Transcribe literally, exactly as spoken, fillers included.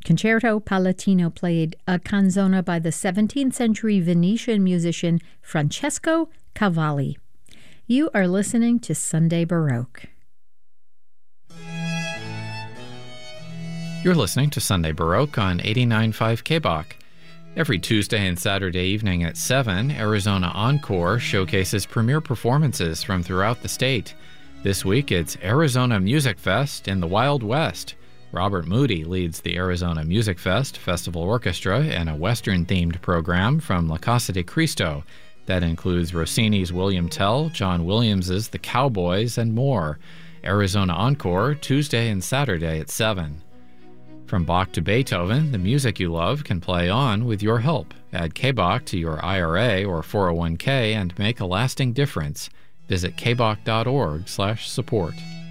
Concerto Palatino played a canzona by the seventeenth century Venetian musician Francesco Cavalli. You are listening to Sunday Baroque. You're listening to Sunday Baroque on eighty-nine point five K B O C. Every Tuesday and Saturday evening at seven, Arizona Encore showcases premier performances from throughout the state. This week it's Arizona Music Fest in the Wild West. Robert Moody leads the Arizona Music Fest Festival Orchestra and a Western-themed program from La Casa de Cristo that includes Rossini's William Tell, John Williams's The Cowboys, and more. Arizona Encore, Tuesday and Saturday at seven. From Bach to Beethoven, the music you love can play on with your help. Add K B O C to your I R A or four oh one k and make a lasting difference. Visit k b o c dot org slash support.